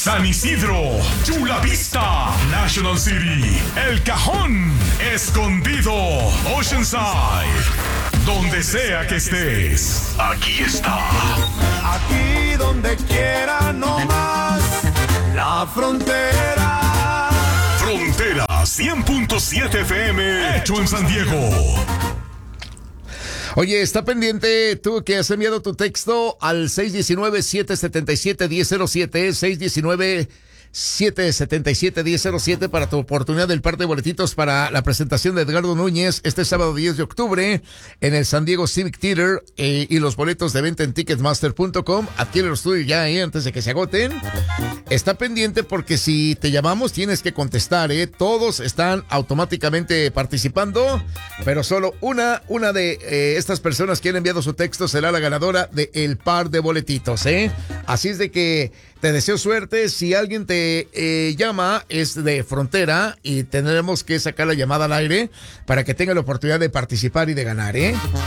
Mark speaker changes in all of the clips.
Speaker 1: San Isidro, Chula Vista, National City, El Cajón, Escondido, Oceanside. Donde sea que estés, aquí está.
Speaker 2: Aquí donde quiera, no más. La frontera.
Speaker 1: Frontera 100.7 FM, hecho en San Diego.
Speaker 3: Oye, está pendiente tú que has enviado tu texto al 619-777-1007, 619-777-1007 para tu oportunidad del par de boletitos para la presentación de Edgardo Núñez este sábado 10 de octubre en el San Diego Civic Theater, y los boletos de venta en Ticketmaster.com. Adquiere los tuyos ya antes de que se agoten. Está pendiente porque si te llamamos tienes que contestar, todos están automáticamente participando, pero solo una de estas personas que han enviado su texto será la ganadora de el par de boletitos, Así es de que te deseo suerte. Si alguien te llama, es de Frontera y tendremos que sacar la llamada al aire para que tenga la oportunidad de participar y de ganar,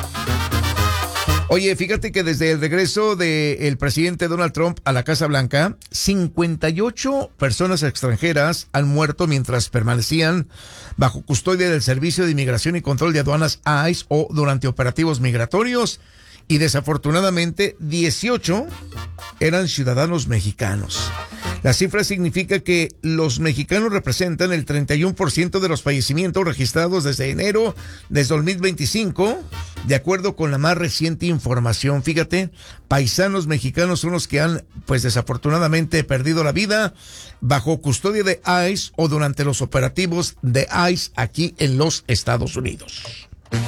Speaker 3: Oye, fíjate que desde el regreso del presidente Donald Trump a la Casa Blanca, 58 personas extranjeras han muerto mientras permanecían bajo custodia del Servicio de Inmigración y Control de Aduanas ICE o durante operativos migratorios. Y desafortunadamente 18 eran ciudadanos mexicanos. La cifra significa que los mexicanos representan el 31% de los fallecimientos registrados desde enero de 2025, de acuerdo con la más reciente información. Fíjate, paisanos mexicanos son los que han, pues desafortunadamente, perdido la vida bajo custodia de ICE o durante los operativos de ICE aquí en los Estados Unidos.